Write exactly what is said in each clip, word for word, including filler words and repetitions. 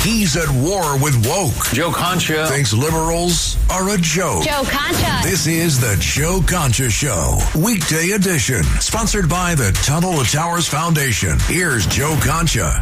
He's at war with woke. Joe Concha thinks liberals are a joke. Joe Concha. This is the Joe Concha Show, weekday edition, sponsored by the Tunnel to Towers Foundation. Here's Joe Concha.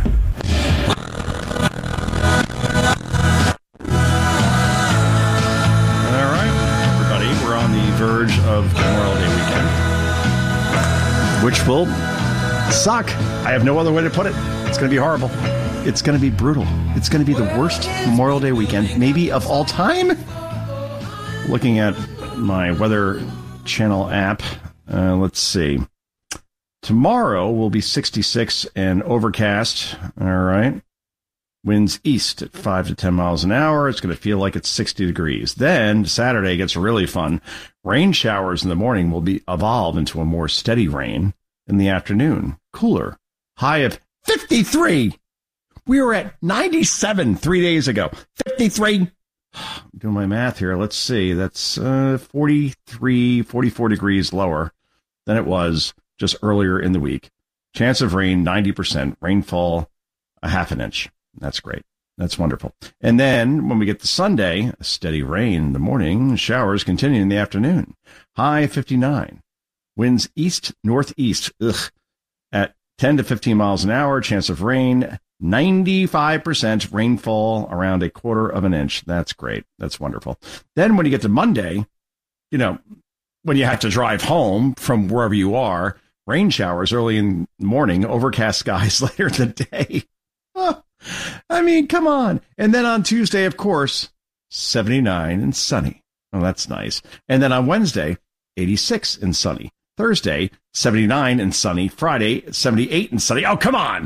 All right, everybody, we're on the verge of Memorial Day weekend, which will suck. I have no other way to put it. It's going to be horrible. It's going to be brutal. It's going to be the worst Memorial Day weekend, maybe of all time. Looking at my Weather Channel app, uh, let's see. Tomorrow will be sixty-six and overcast. All right. Winds east at five to ten miles an hour. It's going to feel like it's sixty degrees. Then Saturday gets really fun. Rain showers in the morning will be evolve into a more steady rain in the afternoon. Cooler. High of fifty-three. We were at ninety-seven three days ago. fifty-three. I'm doing my math here. Let's see. That's uh, forty-three, forty-four degrees lower than it was just earlier in the week. Chance of rain, ninety percent. Rainfall, a half an inch. That's great. That's wonderful. And then when we get to Sunday, a steady rain in the morning, showers continue in the afternoon. High fifty-nine. Winds east, northeast, ugh, at ten to fifteen miles an hour. Chance of rain, ninety-five percent. Rainfall around a quarter of an inch. That's great. That's wonderful. Then when you get to Monday, you know, when you have to drive home from wherever you are, rain showers early in the morning, overcast skies later in the day. Oh, I mean, come on. And then on Tuesday, of course, seventy-nine and sunny. Oh, that's nice. And then on Wednesday, eighty-six and sunny. Thursday, seventy-nine and sunny. Friday, seventy-eight and sunny. Oh, come on.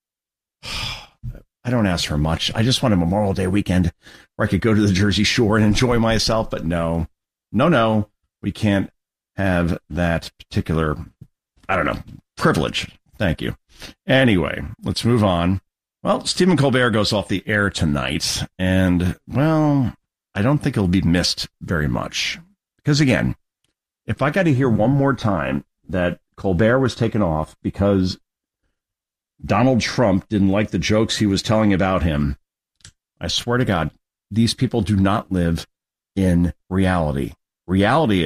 I don't ask for much. I just want a Memorial Day weekend where I could go to the Jersey Shore and enjoy myself. But no, no, no, we can't have that particular, I don't know, privilege. Thank you. Anyway, let's move on. Well, Stephen Colbert goes off the air tonight. And, well, I don't think it'll be missed very much. Because, again, if I got to hear one more time that Colbert was taken off because Donald Trump didn't like the jokes he was telling about him, I swear to God, these people do not live in reality. Reality